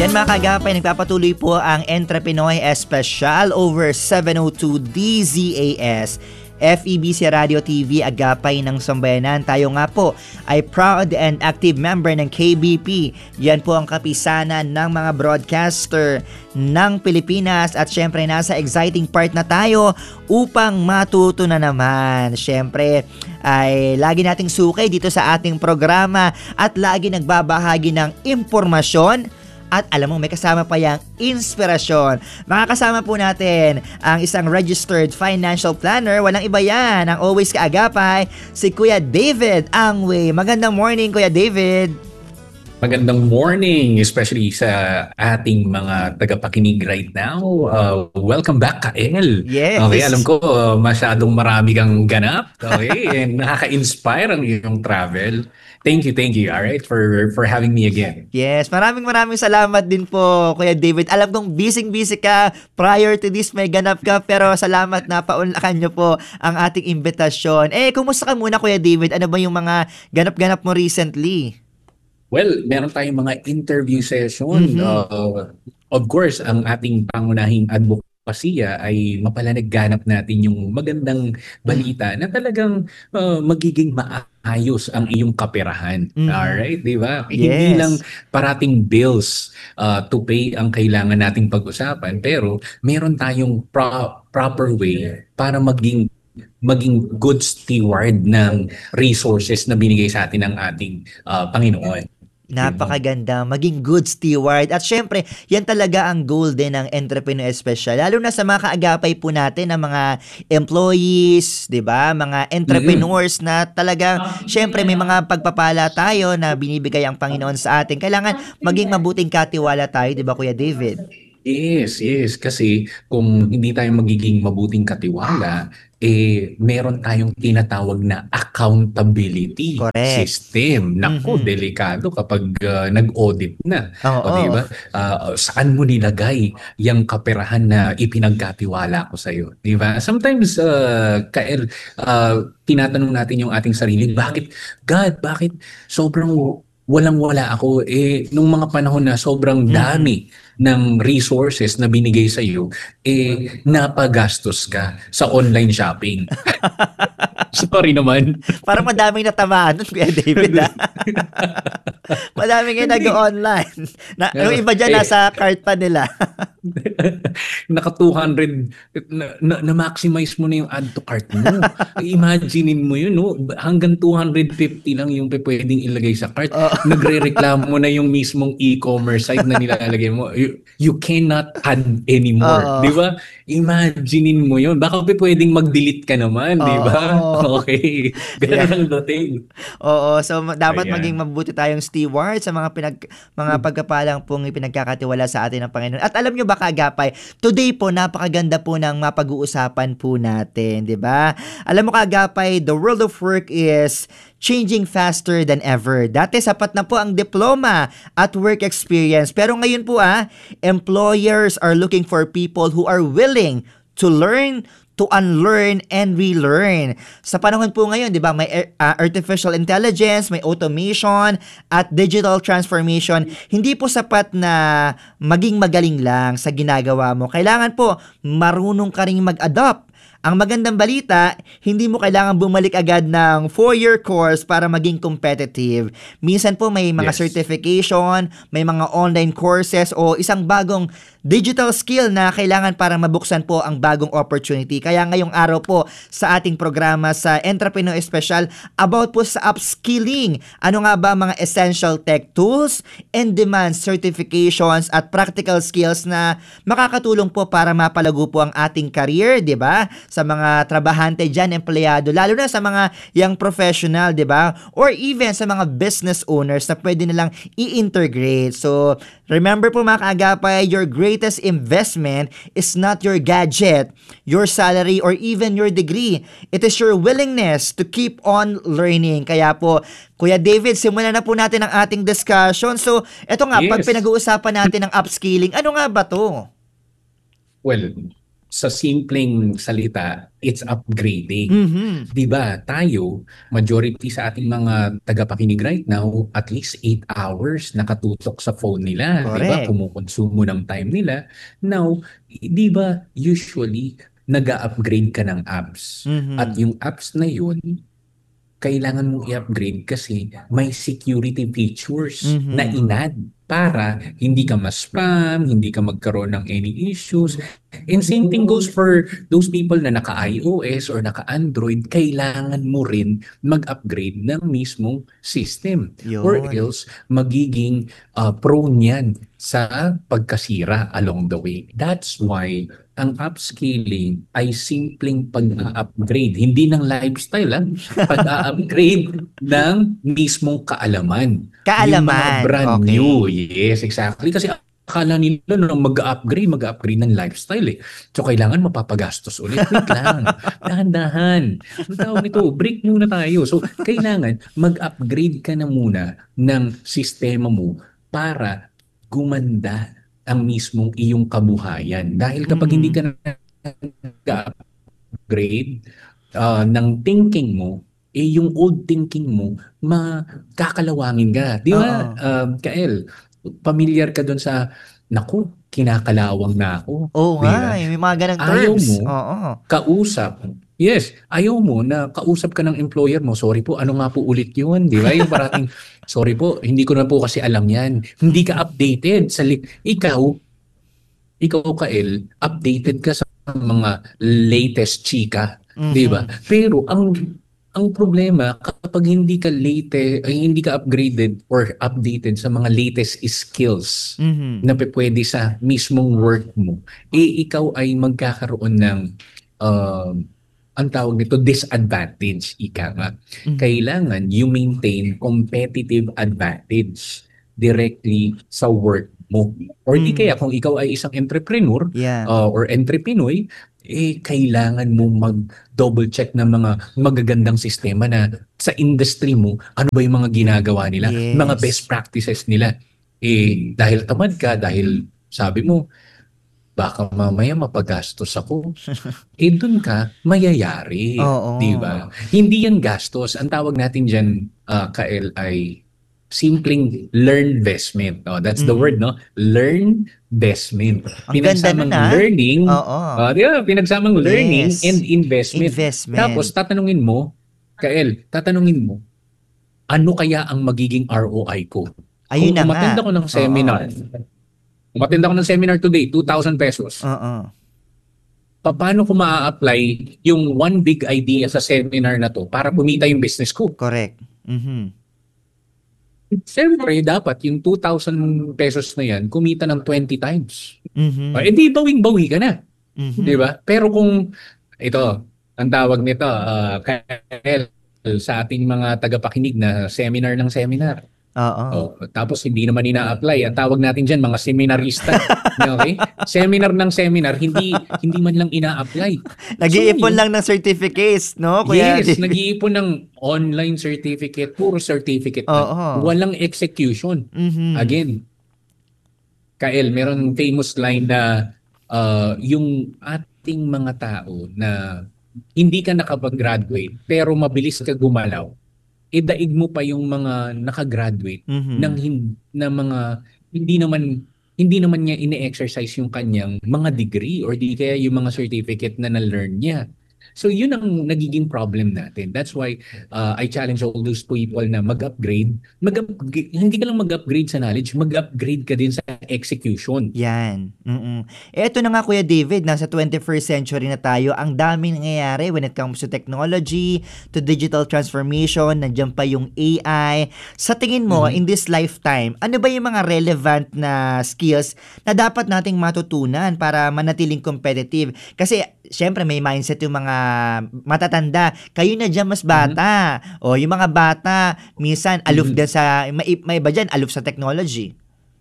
Yan mga kagapay, nagpapatuloy po ang Entrepinoy Especial over 702 DZAS. FEBC Radio TV, Agapay ng Sambayanan. Tayo nga po ay proud and active member ng KBP. Yan po ang kapisanan ng mga broadcaster ng Pilipinas at syempre nasa exciting part na tayo upang matuto na naman. Syempre ay lagi nating sukay dito sa ating programa at lagi nagbabahagi ng impormasyon. At alam mo, may kasama pa yung inspirasyon. Makakasama po natin ang isang registered financial planner. Walang iba yan. Ang always kaagapay, si Kuya David Angway. Magandang morning, Kuya David. Magandang morning, especially sa ating mga tagapakinig right now. Welcome back, Kael. Yes. Okay, alam ko masyadong marami kang ganap. Okay, and nakaka-inspire ang iyong travel. Thank you, alright, for having me again. Yes, maraming salamat din po, Kuya David. Alam kong busy ka, prior to this may ganap ka, pero salamat na paunlakan niyo po ang ating imbitasyon. Kumusta ka muna, Kuya David? Ano ba yung mga ganap-ganap mo recently? Well, meron tayong mga interview session. Of course, ang ating pangunahing advokasya ay mapalanagganap natin yung magandang balita na talagang magiging maayos ang iyong kaperahan. Alright, di ba? Yes. Hindi lang parating bills to pay ang kailangan nating pag-usapan, pero meron tayong proper way para maging good steward ng resources na binigay sa atin ng ating Panginoon. Napakaganda, maging good steward. At syempre, yan talaga ang goal din ng Entrepreneur Special. Lalo na sa mga kaagapay po natin ng mga employees, di ba? Mga entrepreneurs na talagang, syempre, may mga pagpapala tayo na binibigay ang Panginoon sa atin. Kailangan maging mabuting katiwala tayo, di ba, Kuya David? Yes. Kasi kung hindi tayo magiging mabuting katiwala, meron tayong tinatawag na accountability system. Naku, delikado kapag nag-audit na. Diba? Saan mo nilagay yung kaperahan na ipinagkatiwala ko sa'yo? Diba? Sometimes, tinatanong natin yung ating sarili, bakit sobrang walang-wala ako? Nung mga panahon na sobrang dami ng resources na binigay sa iyo, napagastos ka sa online shopping. Sorry naman. Parang madaming natamaan nun, Kuya David. Madaming ngayon nag-online. Yung iba dyan, nasa cart pa nila. Naka 200, na-maximize mo na yung add to cart mo. Imaginein mo yun, no? Hanggang 250 lang yung pwedeng ilagay sa cart. Nagre-reklamo na yung mismong e-commerce site na nilalagay mo. You cannot add anymore. Di ba? Imaginein mo yun. Baka pwedeng mag-delete ka naman, di ba? Okay. Ganun ang dating. Oo. So, dapat maging mabuti tayong steward sa mga pagkapalang pong ipinagkakatiwala sa atin ng Panginoon. At alam nyo ba, kaagapay, today po, napakaganda po ng mapag-uusapan po natin, di ba? Alam mo, kaagapay, the world of work is changing faster than ever. Dati sapat na po ang diploma at work experience. Pero ngayon po employers are looking for people who are willing to learn, to unlearn and relearn. Sa panahon po ngayon, 'di ba, may artificial intelligence, may automation at digital transformation. Hindi po sapat na maging magaling lang sa ginagawa mo. Kailangan po marunong ka ring mag-adapt. Ang magandang balita, hindi mo kailangan bumalik agad ng 4-year course para maging competitive. Minsan po may mga certification, may mga online courses o isang bagong digital skill na kailangan para mabuksan po ang bagong opportunity. Kaya ngayong araw po sa ating programa sa Entrepreneur Special about po sa upskilling. Ano nga ba mga essential tech tools, in-demand certifications at practical skills na makakatulong po para mapalago po ang ating career, di ba? Sa mga trabahante dyan, empleyado, lalo na sa mga young professional, di ba? Or even sa mga business owners na pwede nilang i-integrate. So, remember po mga kaagapay, your greatest investment is not your gadget, your salary, or even your degree. It is your willingness to keep on learning. Kaya po, Kuya David, simulan na po natin ang ating discussion. So, eto nga, pag pinag-uusapan natin ng upskilling, ano nga ba to? Well, sa simpleng salita, it's upgrading. Mhm. 'Di ba? Tayo, majority sa ating mga tagapakinig right now, at least 8 hours nakatutok sa phone nila, 'di ba? Correct. Kumukonsumo ng time nila. Now, 'di ba, usually nag-a-upgrade ka ng apps. At Mhm. yung apps na yun, kailangan mong i-upgrade kasi may security features na Mhm. inad para hindi ka ma-spam, hindi ka magkaroon ng any issues. And same thing goes for those people na naka-iOS or naka-Android, kailangan mo rin mag-upgrade ng mismong system. Or Yun. else, magiging prone yan sa pagkasira along the way. That's why ang upscaling ay simpleng pag-upgrade, hindi ng lifestyle, pag-upgrade ng mismong kaalaman. Yung mga Kaalaman. brand new, Okay. yes, exactly. Kasi akala nila na mag-upgrade ng lifestyle eh. So kailangan mapapagastos ulit. Wait lang, dahan-dahan. Ang tawag nito, break muna tayo. So kailangan mag-upgrade ka na muna ng sistema mo para gumanda ang mismong iyong kabuhayan. Dahil kapag hindi Mhm. ka nag-upgrade ng thinking mo, yung old thinking mo, makakalawangin ka. Di ba, Oo. Kael, familiar ka doon sa, naku, kinakalawang na ako. Oo Di ba? nga, may mga ganang Ayaw terms. mo, Oo. kausap. Yes, ayaw mo na kausap ka ng employer mo. Sorry po, ano nga po ulit yun? Di ba? Yung parating, sorry po, hindi ko na po kasi alam yan. Hindi ka updated. Ikaw, Kael, updated ka sa mga latest chika, 'di ba? Mhm. Pero ang problema kapag hindi ka upgraded or updated sa mga latest skills Mhm. na pwede sa mismong work mo, ikaw ay magkakaroon ng um, ang tawag nito disadvantage, ika nga. Mhm. Kailangan you maintain competitive advantage directly sa work mo. Or di kaya Mhm. kung ikaw ay isang entrepreneur Yeah. or entrepreneur, kailangan mo mag-double check ng mga magagandang sistema na sa industry mo, ano ba yung mga ginagawa nila, mga best Yes. practices nila. Dahil tamad ka, dahil sabi mo, baka mamaya mapagastos ako, dun ka mayayari, di Oo. ba? Hindi yan gastos. Ang tawag natin dyan, Kael, ay simpleng learn investment. Oh, that's the word, Mhm. no? Learn investment. Ang ganda nun, ah. Oo. Di ba? Pinagsamang learning and Yes. investment. Tapos Investment. tatanungin mo, Kael, ano kaya ang magiging ROI ko? Ayun Kung na nga. Oo. umattend ako ng seminar today, 2,000 pesos. Oo. Paano ko maa-apply yung one big idea sa seminar na to para kumita yung business ko? Correct. Mhm. Siyempre, dapat yung 2,000 pesos na yan, kumita ng 20 times. Mhm. Di bawing-bawi ka na. Di Mhm. ba? Pero kung, ito, ang tawag nito, Kyle, sa ating mga tagapakinig na seminar ng seminar. Oo. Tapos hindi naman ina-apply. Ang tawag natin diyan mga seminarista. Okay? Seminar ng seminar, hindi man lang ina-apply. So Nag-iipon ngayon, lang ng certificates, no, Kuya yes, David? nag-iipon ng online certificate, puro certificate lang. Oo. Walang execution. Mhm. Again, Kael, meron famous line na yung ating mga tao na hindi ka nakapag-graduate pero mabilis ka gumalaw, daig mo pa yung mga nakagraduate ng Mhm. na mga hindi naman hindi naman niya ine-exercise yung kanyang mga degree or di kaya yung mga certificate na na-learn niya. So yun ang nagiging problem natin. That's why I challenge all those people na hindi ka lang mag-upgrade sa knowledge, mag-upgrade ka din sa execution. Yan. Eto na nga Kuya David, nasa 21st century na tayo. Ang daming nangyayari when it comes to technology, to digital transformation, nandiyan pa yung AI. Sa tingin mo, Mhm. in this lifetime, ano ba yung mga relevant na skills na dapat nating matutunan para manatiling competitive? Kasi, syempre, may mindset yung mga matatanda. Kayo na dyan mas Mhm. bata. O, yung mga bata, minsan, aloof din Mhm. sa, may iba dyan, aloof sa technology.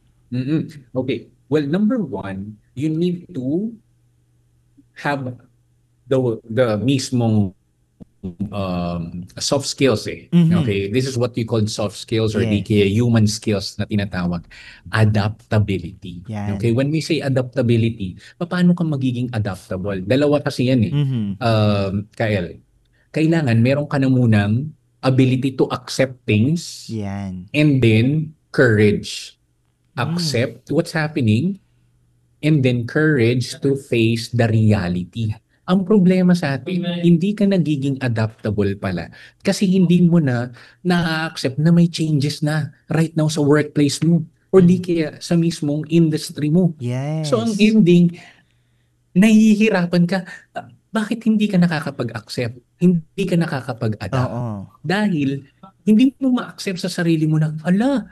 Okay. Well, number one, you need to have the mismong soft skills eh. Okay, this is what you call soft skills or Yes. kaya human skills na tinatawag. Adaptability. Yan. Okay, when we say adaptability, paano ka magiging adaptable? Dalawa kasi yan eh. Kael, kailangan meron ka na munang ability to accept things Yan. and then courage. Accept what's happening and then courage to face the reality. Ang problema sa atin, hindi ka nagiging adaptable pala kasi hindi mo na na-accept na may changes na right now sa workplace mo or di kaya sa mismong industry mo. Yes. So ang ending, nahihirapan ka. Bakit hindi ka nakakapag-accept? Hindi ka nakakapag-adapt? Dahil hindi mo ma-accept sa sarili mo na,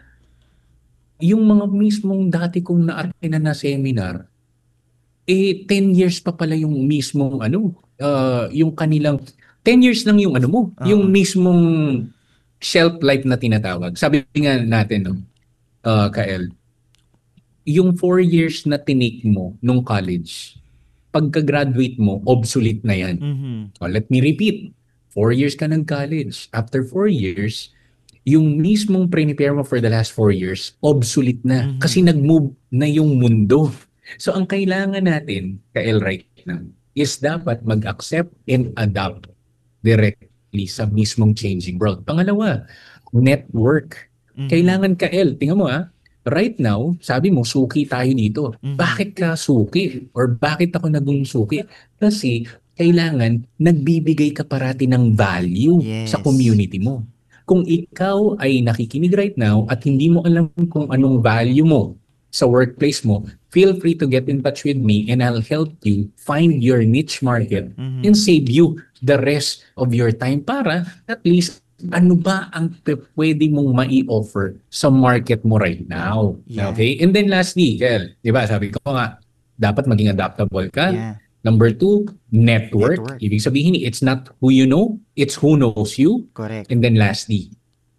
yung mga mismong dati kong na-attend na seminar, 10 years pa pala yung mismong yung kanilang 10 years lang yung yung mismong shelf life na tinatawag. Sabi nga natin Kael, yung 4 years na tinake mo nung college, pagka-graduate mo, obsolete na yan. Let me repeat. 4 years ka ng college. After 4 years, yung mismong prepare mo for the last 4 years, obsolete na. Kasi nag-move na yung mundo. So ang kailangan natin, Kael, right now, is dapat mag-accept and adapt directly sa mismong changing world. Pangalawa, network. Kailangan, Kael, tingnan mo right now, sabi mo, suki tayo dito. Bakit ka suki? Or bakit ako naging suki? Kasi kailangan nagbibigay ka parati ng value sa community mo. Kung ikaw ay nakikinig right now at hindi mo alam kung anong value mo sa workplace mo, feel free to get in touch with me and I'll help you find your niche market and save you the rest of your time para at least ano ba ang pwede mong mai-offer sa market mo right now. Okay? And then lastly, Kel, di ba sabi ko nga, dapat maging adaptable ka. Number 2, network. Ibig sabihin, it's not who you know, it's who knows you. Correct. And then lastly,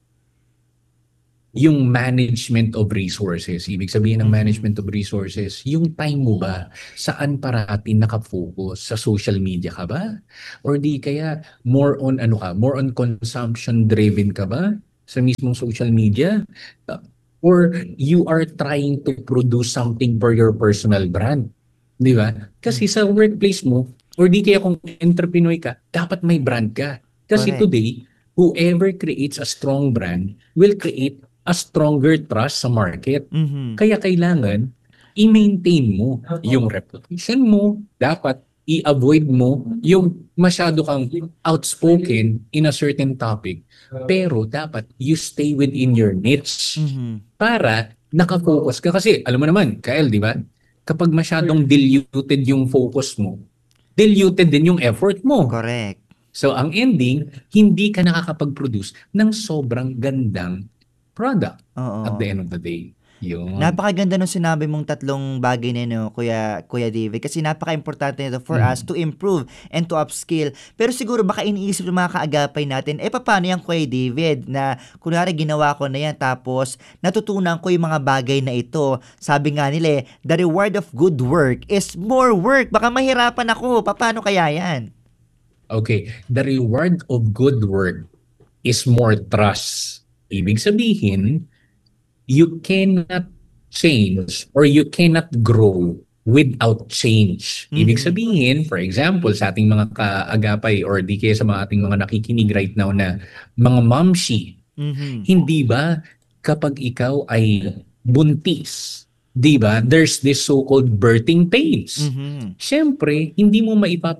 yung management of resources. Ibig sabihin ng management of resources, yung time mo ba, saan parati nakafocus? Sa social media ka ba? Or di kaya more on more on consumption driven ka ba sa mismong social media? Or you are trying to produce something for your personal brand? Di ba? Kasi sa workplace mo, or di kaya kung entrepreneur ka, dapat may brand ka. Kasi today, whoever creates a strong brand will create a stronger trust sa market. Kaya kailangan i-maintain mo yung reputation mo. Dapat i-avoid mo yung masyado kang outspoken in a certain topic. Pero dapat you stay within your niche para nakafocus ka. Kasi alam mo naman, Kyle, di ba? Kapag masyadong diluted yung focus mo, diluted din yung effort mo. Correct. So ang ending, hindi ka nakakapag-produce ng sobrang gandang product at the end of the day. Yun. Napakaganda nung sinabi mong tatlong bagay na yun, Kuya David, kasi napaka-importante nito for us to improve and to upskill. Pero siguro baka iniisip ng mga kaagapay natin, paano yan, Kuya David, na kunwari ginawa ko na yan tapos natutunan ko yung mga bagay na ito. Sabi nga nila, the reward of good work is more work. Baka mahirapan ako. Paano kaya yan? Okay, the reward of good work is more trust. Ibig sabihin, you cannot change or you cannot grow without change. Ibig sabihin, for example, sa ating mga kaagapay or di kaya sa mga ating mga nakikinig right now na mga mamshi, hindi ba kapag ikaw ay buntis, di ba, there's this so-called birthing pains. Siyempre, hindi mo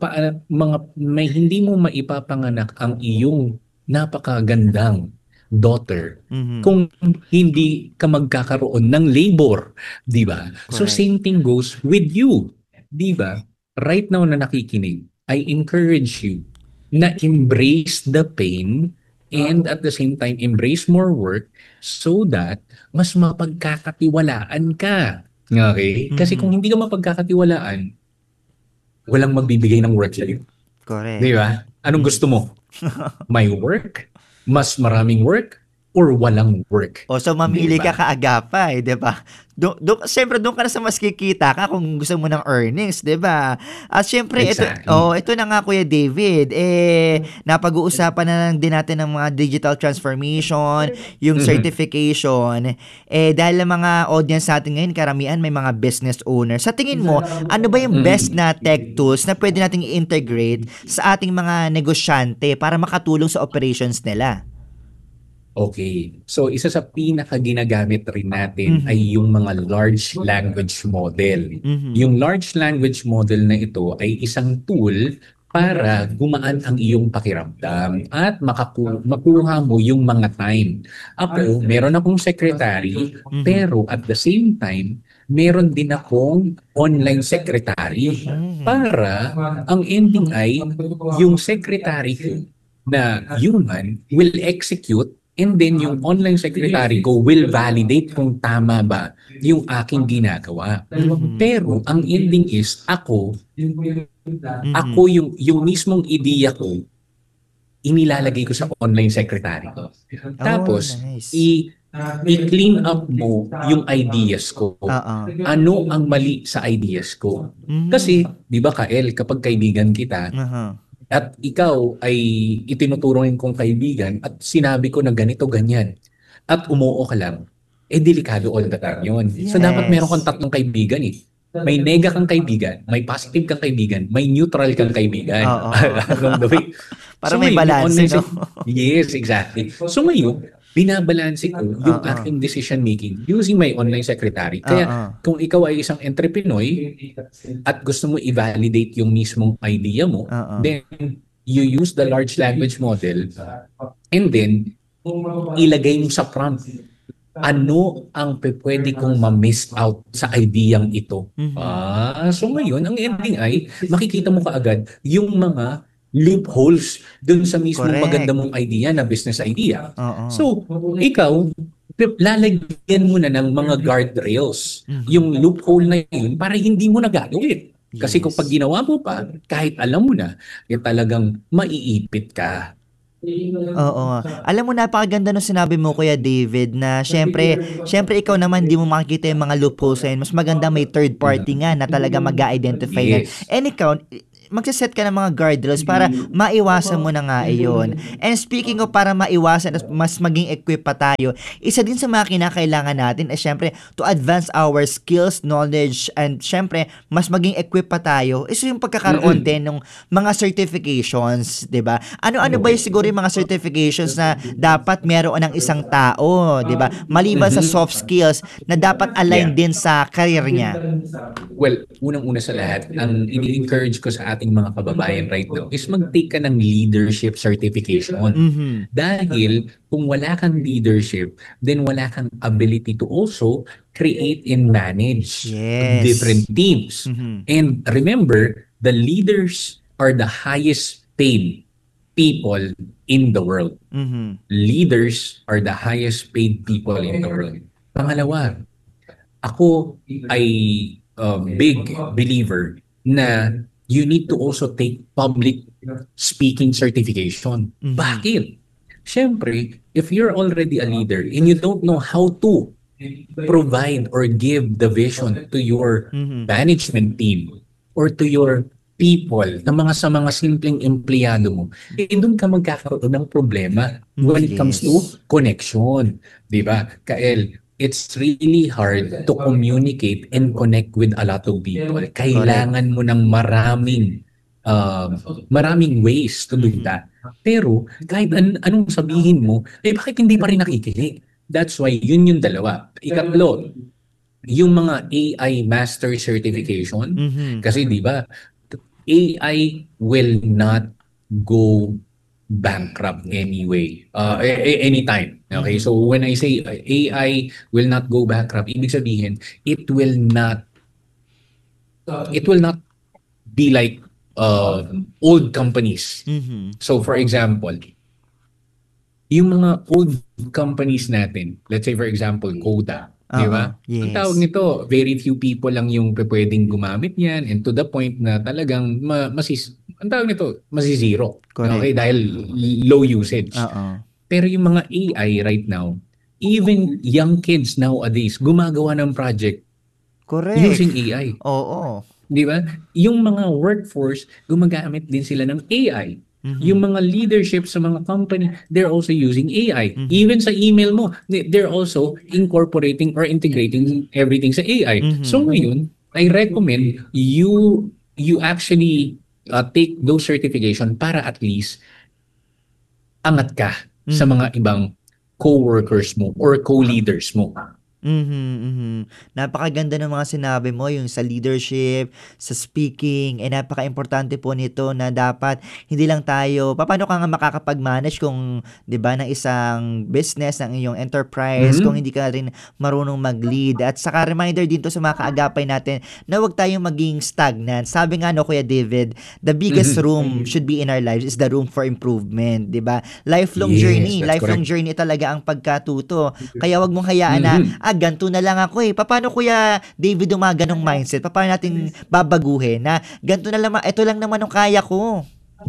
maipapanganak ang iyong napakagandang daughter kung hindi ka magkakaroon ng labor, di ba? So same thing goes with you, di ba? Right now na nakikinig, I encourage you na embrace the pain and at the same time embrace more work so that mas mapagkakatiwalaan ka. Okay? Kasi kung hindi ka mapagkakatiwalaan, walang magbibigay ng work sa'yo. Correct. Di ba? Anong gusto mo? May work? Mas maraming work? or walang work. O so mamili Diba? ka kaagapay, 'di ba? Siyempre doon ka na sa mas kikita ka kung gusto mo ng earnings, 'di ba? At siyempre Exactly. ito na nga Kuya David, napag-uusapan na lang din natin ng mga digital transformation, yung Mhm. certification. Dahil ang mga audience natin ngayon karamihan may mga business owners. Sa tingin mo, ano ba yung best na tech tools na pwede nating i-integrate sa ating mga negosyante para makatulong sa operations nila? Okay. So, isa sa pinaka-ginagamit rin natin Mhm. ay yung mga large language model. Mhm. Yung large language model na ito ay isang tool para gumaan ang iyong pakiramdam at makuha mo yung mga time. Ako, meron akong secretary, Mhm. pero at the same time, meron din akong online secretary Mhm. para ang ending ay yung secretary ko na human will execute. And then yung online secretary ko will validate kung tama ba yung aking ginagawa. Mhm. Pero ang ending is ako Mhm. yung mismong ideya ko inilalagay ko sa online secretary ko. Oh, Tapos nice. i-clean up mo yung ideas ko. Oo. Ano ang mali sa ideas ko? Kasi, Mhm. di ba Kael, kapag kaibigan kita, Aha. at ikaw ay itinuturing kong kaibigan at sinabi ko na ganito, ganyan, at umuo ka lang, delikado all the time yun. So, dapat meron kang Yes. tatlong kaibigan eh. May nega kang kaibigan, may positive kang kaibigan, may neutral kang kaibigan. Oo. Along the way. Para So, may ngayon, yung balanse, no? yes, exactly. So, ngayon, binabalanse ko yung Oo. aking decision making using my online secretary. Kaya, Oo. kung ikaw ay isang entrepreneur at gusto mo i-validate yung mismong idea mo, Oo. then you use the large language model and then ilagay mo sa prompt ano ang pwede kong ma-miss out sa ideyang ito. Mhm. So ngayon, ang ending ay makikita mo kaagad yung mga loopholes dun sa mismong maganda Correct. mong idea na business idea. Oo. So, ikaw, lalagyan mo na ng mga guardrails Mhm. yung loophole na yun para hindi mo na gagawin. Kasi kung pag Yes. ginawa mo pa, kahit alam mo na, talagang maiipit ka. Oo. Alam mo napakaganda nung sinabi mo Kuya David na siyempre ikaw naman di mo makikita yung mga loopholes na yun. Mas maganda may third party nga na talaga mag-identify yan. Yes. And ikaw, magsiset ka ng mga guardrails para maiwasan mo na nga iyon. And speaking of para maiwasan at mas maging equip pa tayo, isa din sa mga kinakailangan natin ay syempre to advance our skills, knowledge, and syempre mas maging equip pa tayo is yung pagkakaroon din ng mga certifications, 'di ba? Ano-ano ba yung siguro yung mga certifications na dapat meron ng isang tao, 'di ba? Maliban sa soft skills na dapat align Yeah. din sa career niya. Well, unang-una sa lahat, ang ini-encourage ko sa ating mga kababayan right now is mag-take ka ng leadership certification. Mhm. Dahil kung wala kang leadership, then wala kang ability to also create and manage different Yes. teams. Mhm. And remember, the leaders are the highest paid people in the world. Mhm. Leaders are the highest paid people in the world. Pangalawa, ako ay big believer na you need to also take public speaking certification. Mhm. Bakit? Siyempre, if you're already a leader and you don't know how to provide or give the vision to your Mhm. management team or to your people, na sa mga simpleng empleyado mo, doon ka magkakaroon ng problema when it comes to Yes. connection. Di ba? Kael, it's really hard to communicate and connect with a lot of people. Correct. Kailangan mo ng maraming ways to do that. Pero kahit anong sabihin mo, bakit hindi pa rin nakikinig? That's why yun yung dalawa. Ikatlo, yung mga AI Master Certification. Mhm. Kasi di ba, AI will not go bankrupt anyway, anytime. Okay, so when I say AI will not go bankrupt, ibig sabihin, it will not be like old companies. Mhm. So for example, yung mga old companies natin, let's say for example, Kodak, di Oo. ba? Ang tawag Yes. nito, very few people lang yung pwedeng gumamit yan and to the point na talagang ang tawag nito, masizero. Okay, Correct. dahil low usage. Oo. Pero yung mga AI right now, even young kids nowadays, gumagawa ng project Correct. using AI. Oo. Di ba? Yung mga workforce, gumagamit din sila ng AI. Yung mga leadership sa mga company, they're also using AI. Even sa email mo, they're also incorporating or integrating everything sa AI. So ngayon, I recommend you actually take those certification para at least angat ka sa mga ibang co-workers mo or co-leaders mo. Napakaganda ng mga sinabi mo, yung sa leadership, sa speaking, napaka-importante po nito na dapat hindi lang tayo, paano ka nga makakapag-manage kung, 'di ba, ng isang business, ng iyong enterprise, kung hindi ka rin marunong mag-lead. At saka reminder din to sa mga kaagapay natin na huwag tayong maging stagnant. Sabi nga no, Kuya David, the biggest room should be in our lives is the room for improvement, 'di ba? Lifelong Yes, that's lifelong correct. journey talaga ang pagkatuto. Kaya wag mong hayaan na ganito na lang ako Paano Kuya David yung mga ganong mindset? Paano natin babaguhin na ganito na lang, ito lang naman ang kaya ko?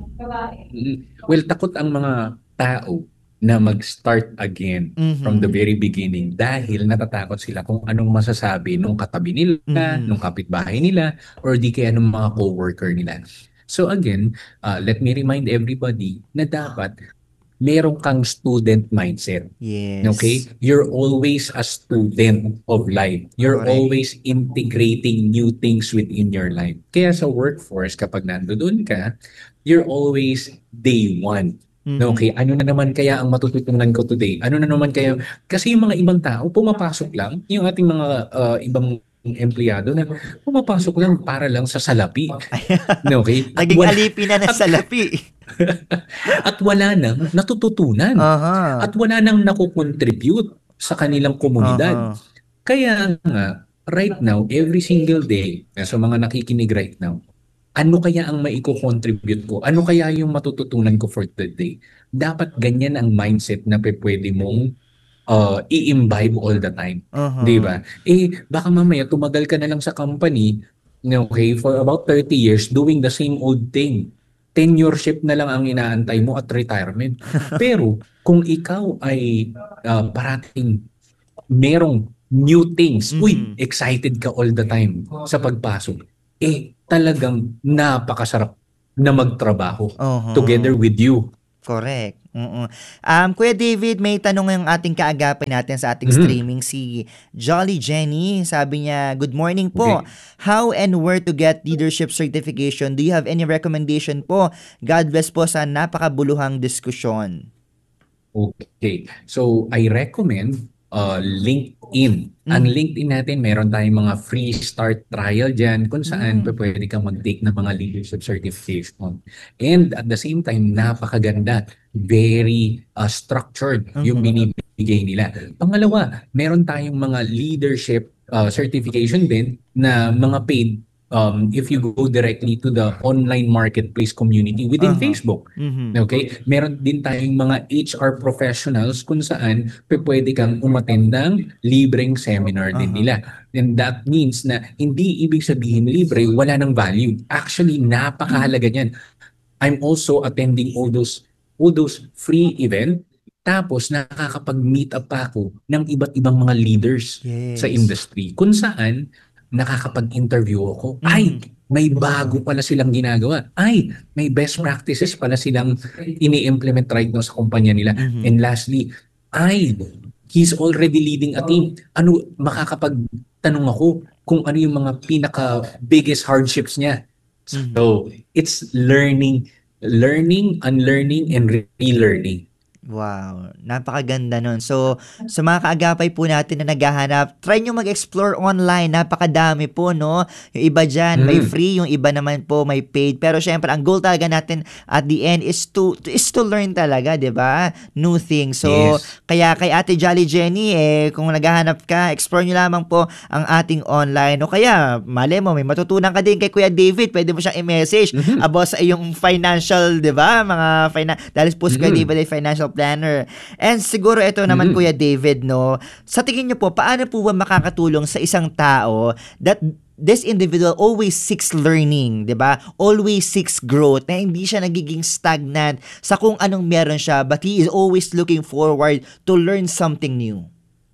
Well, takot ang mga tao na mag-start again from the very beginning dahil natatakot sila kung anong masasabi nung katabi nila, nung kapitbahay nila, or di kaya nung mga co-worker nila. So again, let me remind everybody na dapat meron kang student mindset. Yes. Okay? You're always a student of life. You're Correct. always integrating new things within your life. Kaya sa workforce, kapag nandoon ka, you're always day one. Okay, ano na naman kaya ang matututunan ko today? Ano na naman kaya? Kasi yung mga ibang tao, pumapasok lang, yung ating mga ibang empleyado na pumapasok lang para lang sa salapi. Okay? Naging alipin na ng salapi. At wala nang natututunan. At wala nang nakukontribute sa kanilang komunidad. Kaya nga, right now, every single day, sa mga nakikinig right now, ano kaya ang maiko-contribute ko? Ano kaya yung matututunan ko for the day? Dapat ganyan ang mindset na pwede mong i-imbibe all the time. Di ba? Baka mamaya tumagal ka na lang sa company, okay, for about 30 years doing the same old thing. Tenureship na lang ang inaantay mo at retirement. Pero kung ikaw ay parating merong new things, excited ka all the time sa pagpasok, talagang napakasarap na magtrabaho together with you. Correct. Kuya David, may tanong yung ating kaagapay natin sa ating streaming, si Jolly Jenny. Sabi niya, good morning po. Okay. How and where to get leadership certification? Do you have any recommendation po? God bless po sa napakabuluhang diskusyon. Okay. So, I recommend LinkedIn. Ang LinkedIn natin, meron tayong mga free start trial dyan kung saan pwede kang mag-take ng mga leadership certification. And at the same time, napakaganda. Very structured yung binibigay nila. Pangalawa, meron tayong mga leadership certification din na mga paid if you go directly to the online marketplace community within Facebook. Okay? Meron din tayong mga HR professionals kung saan pwede kang umattend ng libreng seminar din nila. And that means na hindi ibig sabihin libre, wala ng value. Actually, napakahalaga niyan. I'm also attending all those free event. Tapos nakakapag-meet up pa ako ng iba't ibang mga leaders sa industry. Kung saan nakakapag-interview ako. May bago pala silang ginagawa. May best practices pala silang ini-implement right now sa kumpanya nila. And lastly, he's already leading a team. Makakapagtanong ako kung ano yung mga pinaka-biggest hardships niya. So, it's learning, unlearning, and relearning. Wow, napakaganda nun. So, sa mga kaagapay po natin na naghahanap, try nyo mag-explore online. Napakadami po, no? Yung iba dyan, may free. Yung iba naman po, may paid. Pero syempre, ang goal talaga natin at the end is to learn talaga, di ba? New things. So, kaya kay Ate Jolly Jenny, kung naghahanap ka, explore nyo lamang po ang ating online. O kaya, mali mo, may matutunan ka din kay Kuya David. Pwede mo siyang i-message about sa iyong financial, di ba? Dahil po si Kuya David ay financial planner. And siguro ito naman Kuya David, no, sa tingin niyo po, paano po ba makakatulong sa isang tao that this individual always seeks learning, 'di ba? Always seeks growth. Na hindi siya nagiging stagnant sa kung anong meron siya, but he is always looking forward to learn something new.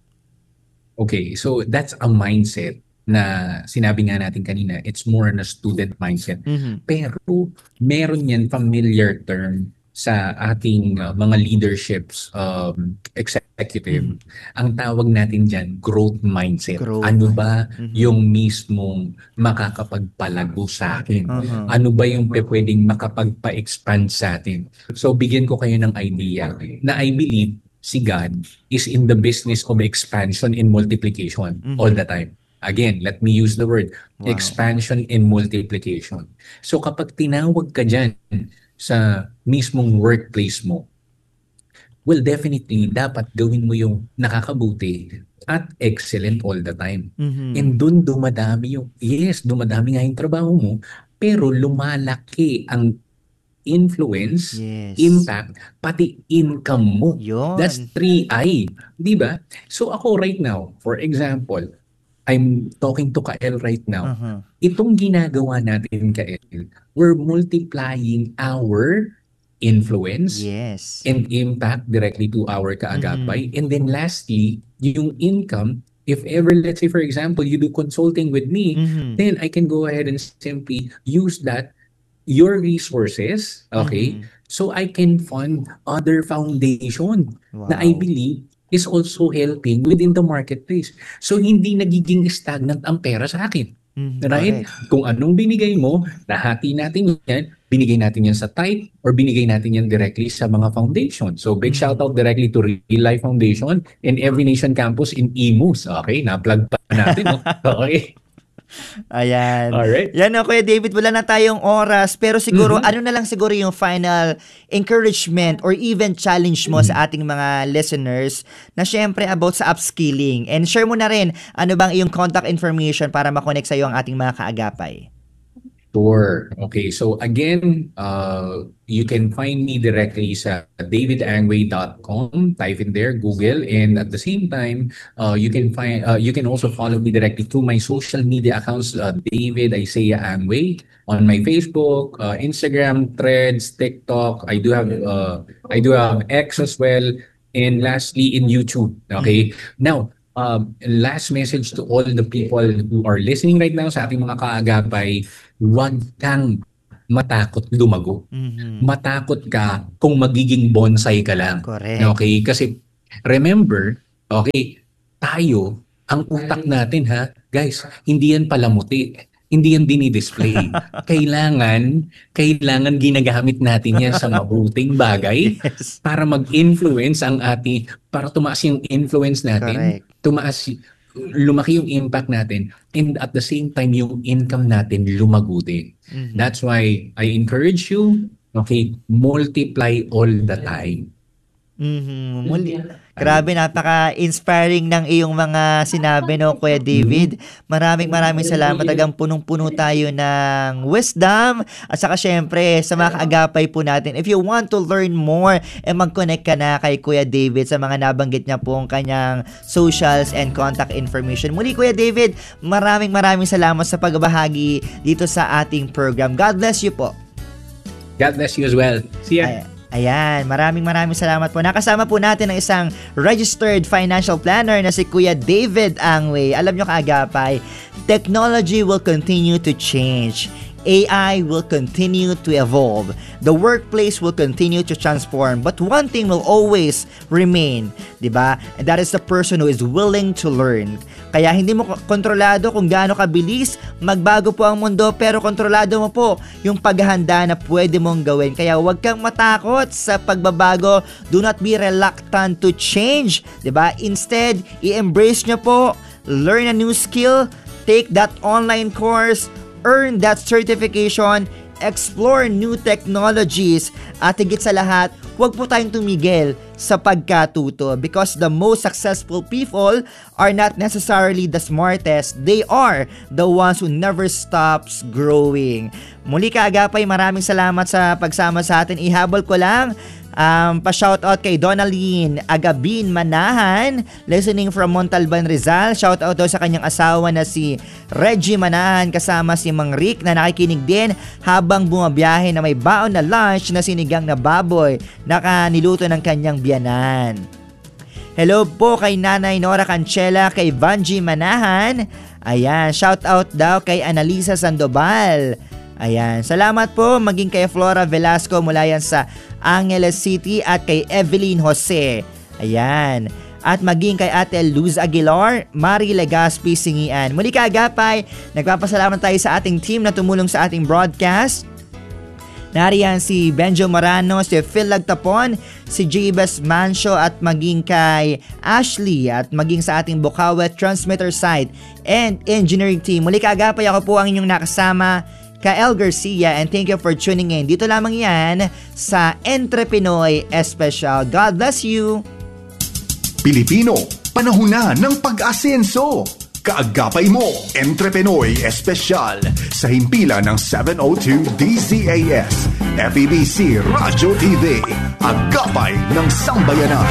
Okay, so that's a mindset na sinabi nga natin kanina. It's more on a student mindset. Pero meron yan familiar term sa ating mga leaderships executive. Ang tawag natin dyan, growth mindset. Ano ba yung mismong makakapagpalago sa akin? Ano ba yung pwedeng makapagpa-expand sa atin? So bigyan ko kayo ng idea na I believe si God is in the business of expansion and multiplication all the time. Again, let me use the word expansion and multiplication. So kapag tinawag ka dyan sa mismong workplace mo, well, definitely, dapat gawin mo yung nakakabuti at excellent all the time. And dun dumadami dumadami nga yung trabaho mo, pero lumalaki ang influence, impact, pati income mo. That's 3I. Di ba? So ako right now, for example, I'm talking to Kael right now. Itong ginagawa natin, Kael, we're multiplying our influence and impact directly to our kaagapay. And then lastly, yung income, if ever, let's say for example, you do consulting with me, then I can go ahead and simply use that, your resources, okay, so I can fund other foundation na I believe is also helping within the marketplace. So, hindi nagiging stagnant ang pera sa akin. Right? Kung anong binigay mo, nahati natin yan, binigay natin yan sa tithe, or binigay natin yan directly sa mga foundation. So, big shout out directly to Real Life Foundation and Every Nation Campus in Imus. Okay? Na-plug pa natin. Okay? Ayan. Alright. Yan o, Kuya David, wala na tayong oras, pero siguro, ano na lang siguro yung final encouragement or even challenge mo sa ating mga listeners na syempre about sa upskilling. And share mo na rin, ano bang iyong contact information para makonect sa iyo ang ating mga kaagapay? Sure. Okay, so again, you can find me directly sa davidangway.com. Type in there, Google, and at the same time, you can also follow me directly through my social media accounts, David Isaiah Angway, on my Facebook, Instagram, Threads, TikTok. I do have X as well, and lastly in YouTube. Okay, now. Last message to all the people who are listening right now sa ating mga kaagapay, huwag kang matakot lumago. Matakot ka kung magiging bonsai ka lang. Correct. Okay? Kasi remember, okay, tayo, ang utak natin guys, hindi yan palamuti. Hindi yan dinidisplay. Kailangan ginagamit natin yan sa mabuting bagay para mag-influence para tumaas yung influence natin. Correct. Lumaki yung impact natin, and at the same time, yung income natin lumago din. That's why I encourage you, okay, multiply all the time. Grabe, napaka-inspiring ng iyong mga sinabi, no, Kuya David. Maraming salamat. Talagang punong-puno tayo ng wisdom. At saka syempre, sa mga kaagapay po natin, if you want to learn more, mag-connect ka na kay Kuya David sa mga nabanggit niya po ang kanyang socials and contact information. Muli, Kuya David, maraming salamat sa pagbahagi dito sa ating program. God bless you po. God bless you as well. See ya. Ayan, maraming salamat po. Nakasama po natin ang isang registered financial planner na si Kuya David Angway. Alam nyo, kaagapay, technology will continue to change. AI will continue to evolve. The workplace will continue to transform. But one thing will always remain, diba? And that is the person who is willing to learn. Kaya hindi mo kontrolado kung gaano kabilis magbago po ang mundo, pero kontrolado mo po yung paghahanda na pwede mong gawin. Kaya huwag kang matakot sa pagbabago. Do not be reluctant to change, diba? Instead, i-embrace nyo po, learn a new skill, take that online course, earn that certification, explore new technologies, at higit sa lahat, huwag po tayong tumigil sa pagkatuto, because the most successful people are not necessarily the smartest. They are the ones who never stops growing. Muli, kaagapay, maraming salamat sa pagsama sa atin. Ihabol ko lang, Pa-shoutout kay Donaline Agabin Manahan, listening from Montalban, Rizal. Shoutout daw sa kanyang asawa na si Reggie Manahan kasama si Mang Rick na nakikinig din habang bumabiyahe na may baon na lunch na sinigang na baboy na niluto ng kanyang biyanan. Hello po kay Nanay Nora Cancela, kay Vanji Manahan. Ayan, shoutout daw kay Analisa Sandoval. Ayan, salamat po maging kay Flora Velasco mula yan sa Angeles City at kay Evelyn Jose. Ayan. At maging kay Ate Luz Aguilar, Mari Legaspi Singian. Muli kaagapay, nagpapasalamat tayo sa ating team na tumulong sa ating broadcast. Nariyan si Benjo Morano, si Phil Lagtapon, si Jabez Mancio at maging kay Ashley at maging sa ating Bukawe Transmitter Site and Engineering Team. Muli kaagapay, ako po ang inyong nakasama, Kael Garcia, and thank you for tuning in. Dito lamang yan sa Entre Pinoy Especial. God bless you! Pilipino, panahon na ng pag-asenso. Kaagapay mo, Entre Pinoy Especial sa himpilan ng 702 DZAS, FEBC Radio TV, Agapay ng Sambayanan.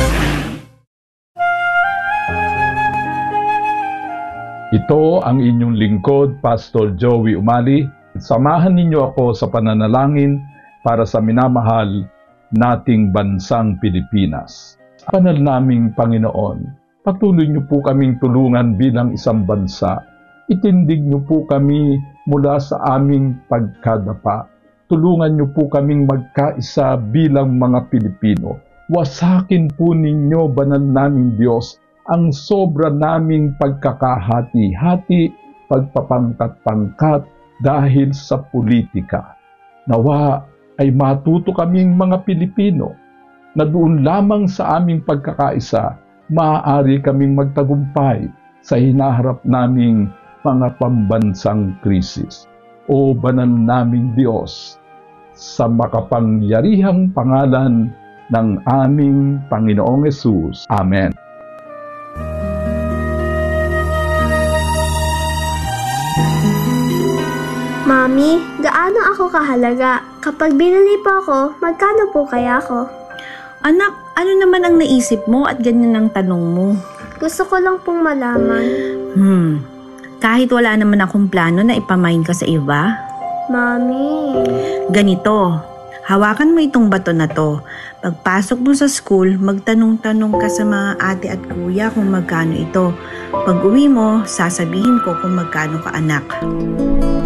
Ito ang inyong lingkod, Pastor Joey Umali. Samahan ninyo ako sa pananalangin para sa minamahal nating bansang Pilipinas. Banal naming Panginoon, patuloy niyo po kaming tulungan bilang isang bansa. Itindig niyo po kami mula sa aming pagkadapa. Tulungan niyo po kaming magkaisa bilang mga Pilipino. Wasakin po ninyo, banal naming Diyos, ang sobra naming pagkakahati-hati, pagpapangkat-pangkat, dahil sa politika. Nawa ay matuto kaming mga Pilipino na doon lamang sa aming pagkakaisa, maaari kaming magtagumpay sa hinaharap naming mga pambansang krisis. O banal naming Diyos, sa makapangyarihang pangalan ng aming Panginoong Hesus. Amen. Mami, gaano ako kahalaga? Kapag binili po ako, magkano po kaya ako? Anak, ano naman ang naisip mo at ganyan ang tanong mo? Gusto ko lang pong malaman. Kahit wala naman akong plano na ipamain ka sa iba? Mami. Ganito, hawakan mo itong bato na to. Pagpasok mo sa school, magtanong-tanong ka sa mga ate at kuya kung magkano ito. Pag uwi mo, sasabihin ko kung magkano ka, anak.